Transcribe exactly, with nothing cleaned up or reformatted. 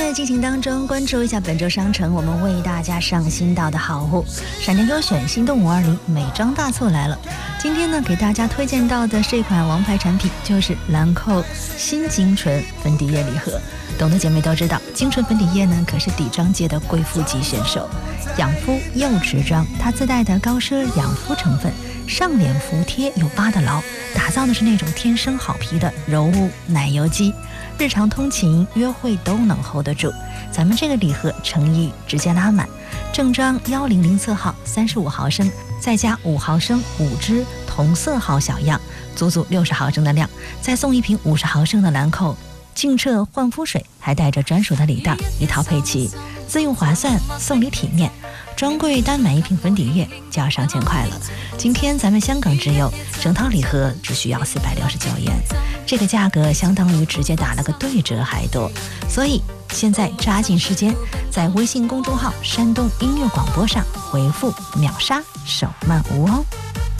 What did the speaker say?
在进行当中，关注一下本周商城我们为大家上新到的好物，闪电优选心动五二零美妆大促来了。今天呢，给大家推荐到的这款王牌产品就是兰蔻新精纯粉底液礼盒。懂的姐妹都知道，精纯粉底液呢可是底妆界的贵妇级选手，养肤又持妆，它自带的高奢养肤成分，上脸服帖又扒得牢，打造的是那种天生好皮的柔雾奶油肌，日常通勤约会都能 hold 得住。咱们这个礼盒诚意直接拉满，正装一零零色号三十五毫升，再加五毫升五支同色号小样，足足六十毫升的量，再送一瓶五十毫升的兰蔻净澈焕肤水，还带着专属的礼袋，一套配齐，自用划算，送礼体面。专柜单买一瓶粉底液就要上千块了，今天咱们香港只有整套礼盒只需要四百六十九元，这个价格相当于直接打了个对折还多，所以现在抓紧时间，在微信公众号山东音乐广播上回复秒杀手慢无哦。